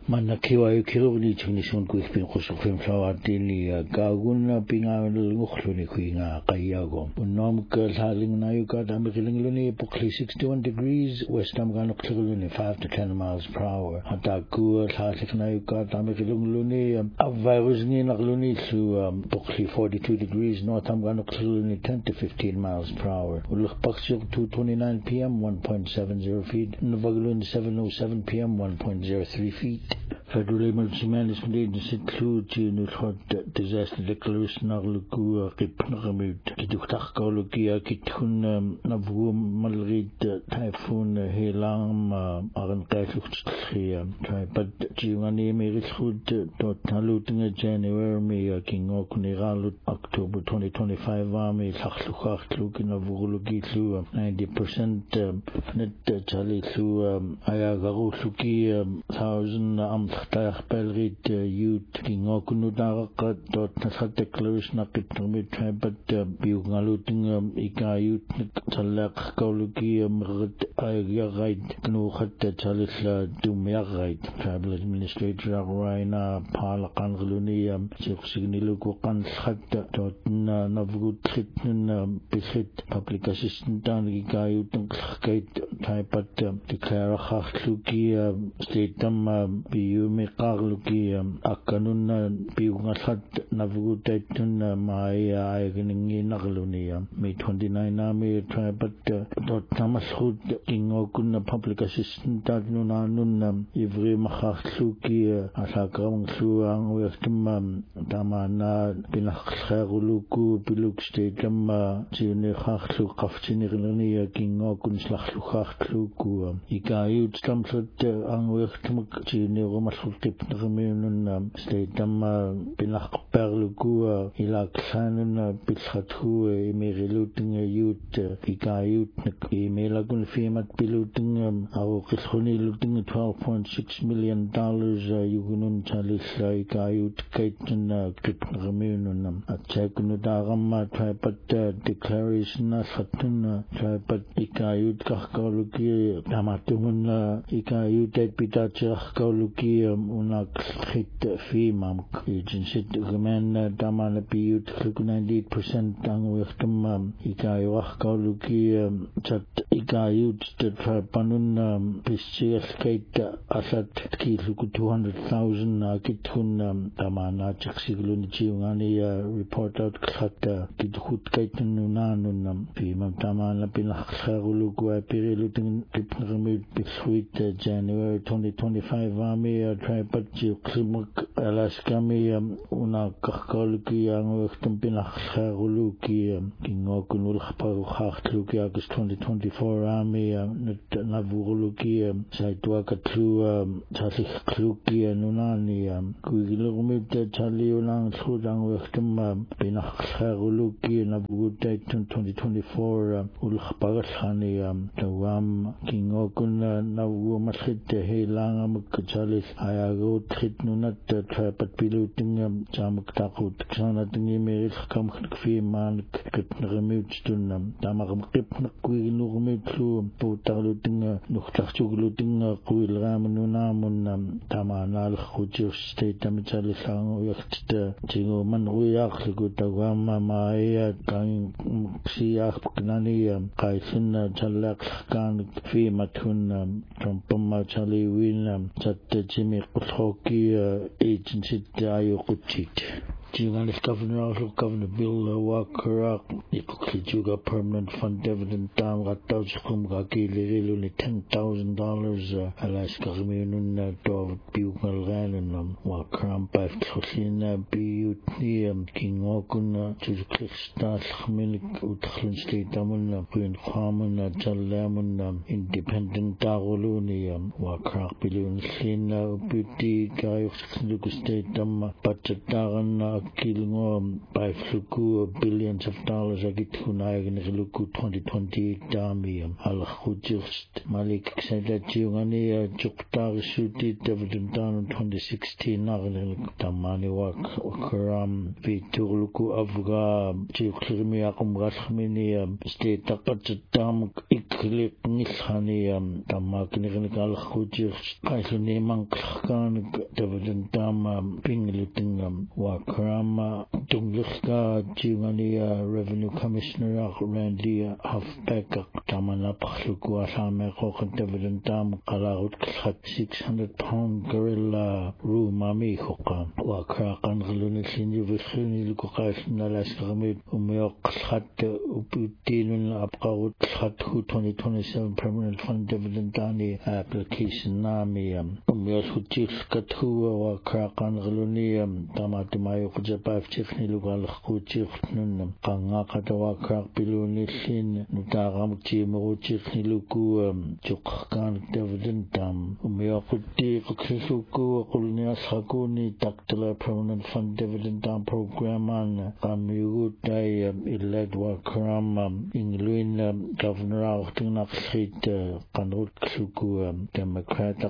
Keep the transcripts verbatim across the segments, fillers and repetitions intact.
Manakiwa yukiruni chunishun kuikpin kusukfim sawatili kaguna pingawan ngukhluni kuinga kayago. Unom kalhaling na yukat amikilingiluni pukli sixty-one degrees west amganukiluni five to ten miles per hour. Hataku kalhalik na yukat amikilingiluni avairusni nagluni su pukli forty-two degrees north amganukiluni ten to fifteen miles per hour. Ulukpaksuk two twenty-nine p m one point seven zero feet. Navagluni seven oh seven p m one point zero three feet. Federal Emergency Management Agency includes in the disaster declaration of Luku Kipnagamut, Kituktakologia, Kitun, Navu, Malrid, Typhoon, Helam, Aran Kaifukstria, but Giovanni Merishood, Taluting, January, King Okuniral, October twenty twenty-five, Army, Sakhlukhak, Lukin of Ulugitu, ninety percent net Charlie Su, Ayagaru Suki, thousand am Belrit youth King Okunudaraka dot Nasa declaration of Kitnamit but Bugaluting Ika youth Talak Kauluki Mrit Ayarait Gnuhat Chalis Dumiarait Tribal Administrator Raina Palakan Lunia Chief Signiluku Kanshat dot Navgut Kitn Bisit Public Assistant and Ika youth Kate type at declare Hachluki state them Biumi Karluki Akanun Biungasat Navugutatun Maya Ayaning Naglunia May twenty-nine Army Tribat dot Tamashud King Okun Public Assistant Nunanun Ivri Mahasluki Asakram Suang Westum Tamana Binakharuluku Biluk Statum Juni Hachlu Kafchinirnia King Okun Slachluku Ikayut Stamsut Angwestum Chini Romasutip Remunun Statum Binakperluku Ilaksanun Pitsatu Emiriluting Youth Ikayut Emelagun Fiamat Piluting Arokishoni looting twelve point six million dollars Yugunun Chalis Ikayut Kaitan Kip Remunun Achakunudarama Tripat Declaration Satun Tripat Ikayut Kahkaluki Tamatumun Ikayut Pitachach Kauluki Unak Hit Femam Agency Reman Damana Piut ninety-eight percent Angwechtum Ikayuach Kauluki Chat Ikayut Panun Pistias Kate Asat Kiluku two hundred thousand Kitun Damana Chaksiglun Chiungani report out Kata Kidhut Kaitan Nunanun Femam Damana Pinacharuluku Pirilutin Kipnamid Bisweet January twenty twenty-five Army Tripat Klimuk Alaskami Una Kakalki Angwechtum Pinacharuluki Kingokunul Paruchluki August twenty twenty-four Army Navuruluki Saitwakatu Chasik Kluki Nunani Kuilumit Chaliulang Sudang Wechtum Pinacharuluki Navugutate twenty twenty-four Ulchparashani Tawam Kingokun Navu Masit Helang Kachalis Ayago Tritnunat Trapat Piluting Jamaktakut Xanating Meris Kamkfi Man Kipnamutun Tamam Kipnakuilumitlu Putaluting Nuchtachugluting Kuil Ramunamun Tamanal Hujur State Amichalisang Yacht Jingo Manuyak Gutawama Maya Kang Siak Knani Kaisin Chalak Kan Fi Matun Trumpama Charlie Win Chat Jimmy Kutoki Agency Dayokuchit. Jingalis Governor also Governor Bill Walker Ikukijuga Permanent Fund Dividend Down Ratauchum Gaki Liluni ten thousand dollars Alaska Remunun Dov Bugalran Walker By Tosina Butnium King Okuna Chukista Minik Uthlin State Amun Queen Common Jalamun Independent Darulunium Walker Billion Sina Buti Guy of State Dam Pachataran Killing by Fluku billions of dollars Agituna in Luku twenty twenty-eight Damium Al Hujust Malik said that Giovanni Juktar Shuti Dividend down in twenty sixteen Tamani Wak Karam Vituluku Avga Jiklimiakum Rasmini State Takatam Iklik Nishani Tamak Nigal just Kaisuni Mankan David Dama Pinglutingam Wakrama Tunglika Jingania Revenue Commissioner Randy Huffbeck Tamana Paklukua Same Kokan David Dam Kalaut Khat six hundred pound gorilla Rumami Hoka Wakrakan Lunishin Vishini Lukas Nalaskamit Umyok Khat Uputin Apkaut Khat twenty twenty-seven Permanent Fund Dividend Dani application Nami Umyos Hutif Katua Wakrakan Galunium Tamatimayo Kujapaf Chifni Lugal Kuchif Nunam Kangakata Wakrak Bilunishin Nutaram Chimo Chifni Luku Chukkan Dividend Dam Umyokuti Kusuku Kulnias Hakuni Taktala Permanent Fund Dividend Dam Program on Kamutai Eled Wakram Ingluin Governor Altinak Street Kanut Kusuku Democratic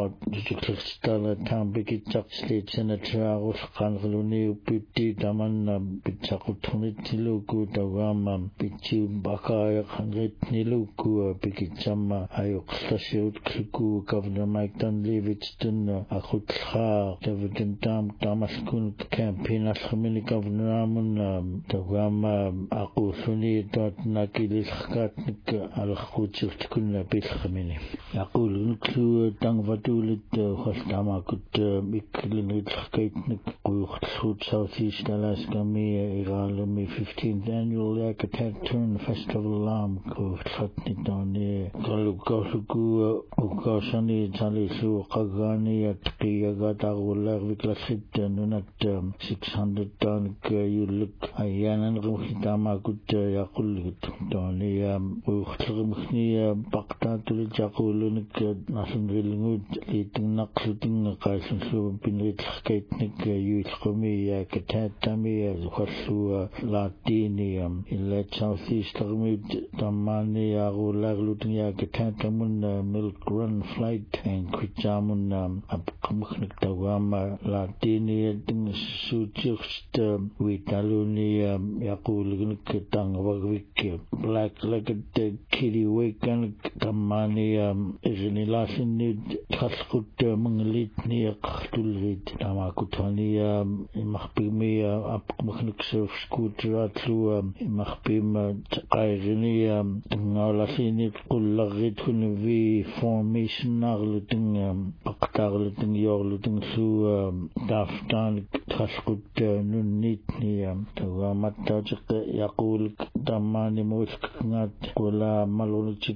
Stella Tambiki State Senator Kangaluni Puti Daman Pichakutunit Niluku Dawama Pichi Baka Kangit Niluku Pikichama Ayok Stashiut Kuku Governor Mike Dunleavitton Akutha David Dam Damaskun campaign as Community Governor Amun Dawama Akusuni dot Nakilis Katnik Alakhuchuk Kuna Bishamini Yakul Nuklu Dangvatulit Hostama could Miklin Skaitnik Kuchut Southeast Alaska me Iralami fifteenth annual Yakatat Turn Festival Lam Kuchatnik Doni Galukosuku Ukashani Talisu Kagani at Kiyagata Viklasit Nunat six hundred ton you look Ayan and Ruhitama could Yakulit Doni Uchrimni Bakta to the Jakulunik Nasan Rilling eating Naksuting Kaisan Pinrit Skaitnik Youth Kumi Yakatatami as Hosu Latinium in Let Southeast Mid Tamani Agulag Lutin Yakatatamun Milk Run Flight and Kuchamun Apkamuk Tawama Latini Suchust Vitaluni Yakulik Tangavik Black Legged Kitty Waken Tamani Isinilasin Kaskut Mangalit near Tulrit Tamakutani Mahpimi Apkamuk Scooter Atlu Mahpim Irene Nalasinit Kularit Hunavi Formation Narluting Paktarluting Yorluting Su Daftan Kaskut Nunitni Tawamatajak Yakul Damani Mosknat Kula Malunichik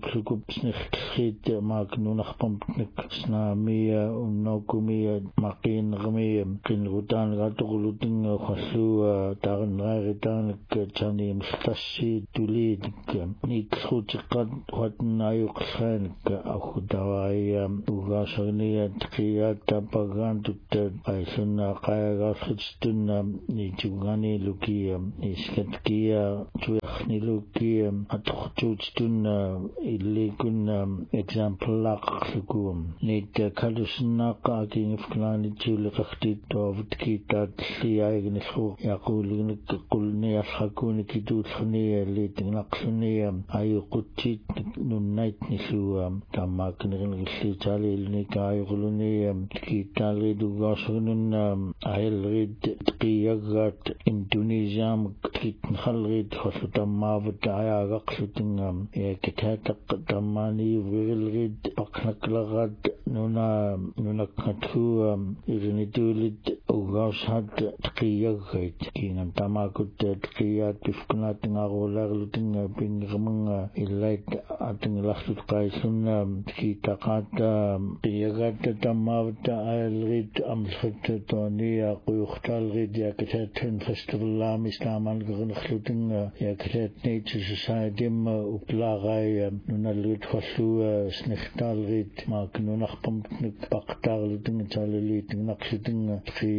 Snit Magnunach Pumpnik Snamia Unokumi Makin Rami Kinrutan Ratuluting Hasu Taran Raritan Chanim Stashi Tulid Nik Huchikat Watnayuk Sank Ahudawai Ugashani Triata Pagantut Aisuna Kaya Hitstun Nichugani Lukia Iskatkia Chuachni Lukia Atuchutun Ilikun example Lakum Nit Kalusnaka King of Klani Chulakti of Kita Tliagnisho Yakulin Kulnia Hakuni Kitutni Liting Laksuni Ayukuchit Nunite Nisu Tamakni Chali Nika Yuluni Kitali Dugasunun I'll Triagat Indonesia Kit Halrid Hosutamav Daya Raksutingam Ekatatak Damani will read Paknaklagat Nuna Nunakatu Irinitulit Ugashat Triagate King and Tamakut Triat Pifkunating Arola Luting Pingamanga Elite Ating Lasut Kaisun Kitakata Triagata Tamavta I'll read Amsat Tonia Kuyukhtal read Yakatat Festival Lam Islam and Gurnukhluting Yakatat Nature Society Uplagai Nunalit Hasu Snechtal read Mark Nunach Pumpnik Paktar Luting Chaliting Naksiting Tri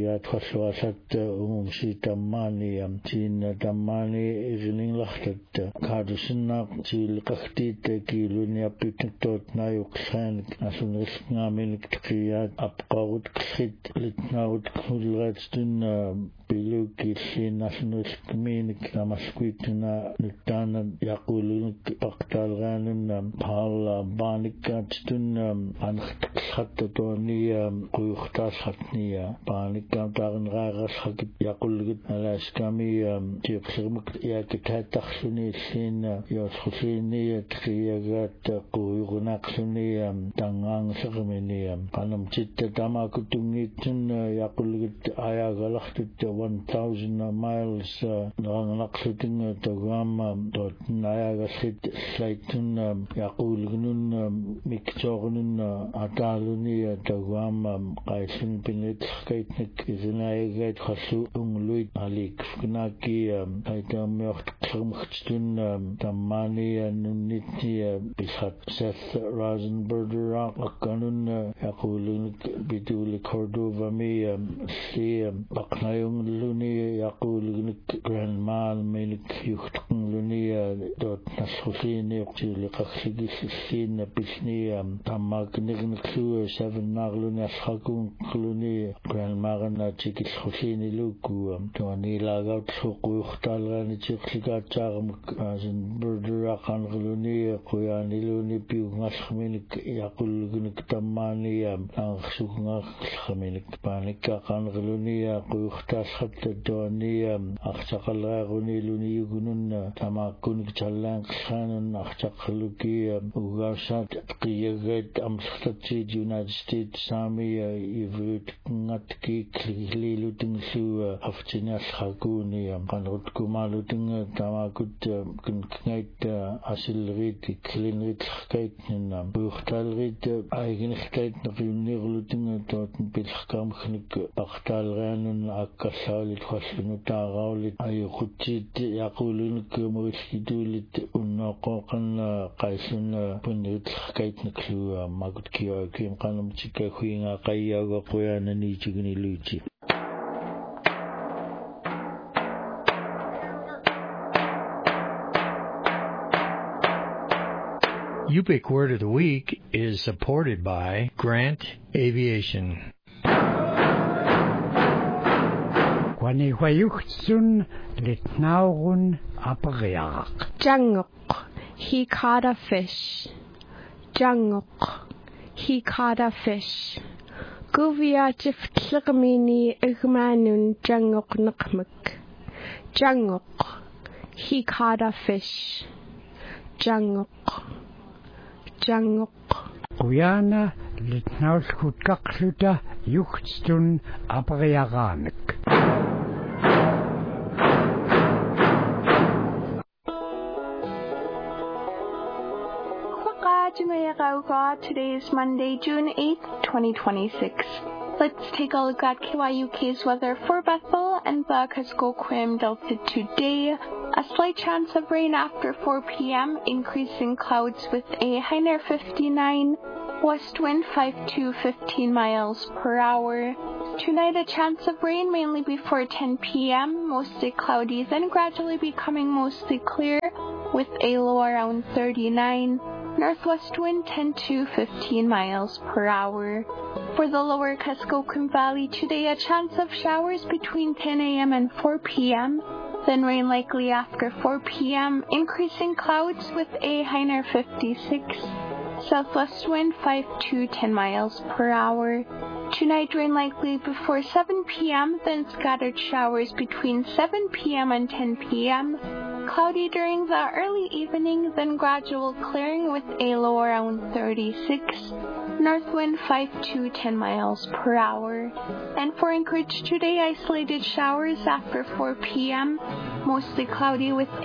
تقيات خلواسات ومشي تماني تين تماني إغنين لختت كادوسنا تيل قختيت كيلون يبيتن توتنا يقصانك ناسون رسقنا منك تقيات أبقاوت كخيت لتناوت كل غاتستن بلوكي سين ناسون رسقمينك نمسكويتنا نتانا يقولونك بقتال غانن بحال بانك تستن أنخت خطة تونية قيوختاس خطنية بانك كام تاغن غاغس خطت يقول لك على اسكامي تيبسغمك ياكتها تخسوني سين يوسخسيني تخيغات قيوغناقسوني تنغان سغميني قانم تيتا تاما كتنغيتن يقول لك آيا غلختت one thousand miles نغنقسوتن تغام دوتن آيا غسخت سلايتن يقول لك مكتوغن أتعلني تغام قايسن بنت خيتنك إذنايغات خسو أملويت عليك فكناكي أيتام يخت خمختن تماني ننتي بسات سيث رازنبردر أقنن يقولون بدول كوردوفا مي سي بقنايون لوني يقولون جران مال ميلك يختقن لوني دوت نسخسيني يقتل قخسيجي سيسين بسني تماك نغنكسو سفن ناغلوني أسخاكون خلوني جران ماغنا تيكي سخسيني لوكو تواني لاغاوت سوقو يختال غاني تيكسيكا تاغمك رازنبردر أقان غلوني قوياني لوني بيو نسخمينك يقول لك تماني نغسوك نغسخمينك بانك أقان غلوني قويختاس خط الدواني أخشاقل غاغوني لوني يغنون تماكونك تلان قسانن أخشاقلوكي وغاوسات قيغت أمسختي يونايتد ستيتس سامي يفوت نغتكي كليلو تنسو أفتني أسخاكوني قنغتكو مالو تنغ تماكوت كنكنايت أسل غيت كلين غيت خكايت ننام ويختال غيت أيغن خكايت نقيمني غلو تنغ توتن بالحكام خنك بختال غانن أكسالي تخسنو تاغاولي أي خطيت يقولونك مرسكدولت ونقوقن قايسن بنغيت خكايت نكلو ماكوت كيو كيم قانم تيكا خوينا قايا قويانا نيجيغني لوتي. U P I C Word of the Week is supported by Grant Aviation. Kwani hwayuchtsun litnaurun apariaq. Janguk, he caught a fish. Janguk, he caught a fish. Guvia jiftlirmini igmanun janguk nukmuk. Janguk, he caught a fish. Janguk. Janguk. Kuyana litnaulskut kaksuta yuchtstun apariaqanik. Today is Monday, June eighth, twenty twenty-six. Let's take a look at K Y U K's weather for Bethel and the Kuskokwim Delta today. A slight chance of rain after four p.m., increasing clouds with a high near fifty-nine, west wind five to fifteen miles per hour. Tonight a chance of rain mainly before ten p.m., mostly cloudy, then gradually becoming mostly clear with a low around thirty-nine. Northwest wind ten to fifteen miles per hour. For the lower Kuskokwim Valley today, a chance of showers between ten a.m. and four p.m., then rain likely after four p.m., increasing clouds with a high near fifty-six. Southwest wind five to ten miles per hour. Tonight rain likely before seven p.m., then scattered showers between seven p.m. and ten p.m., cloudy during the early evening, then gradual clearing with a low around thirty-six. North wind five to ten miles per hour. And for Anchorage today, isolated showers after four p.m., mostly cloudy with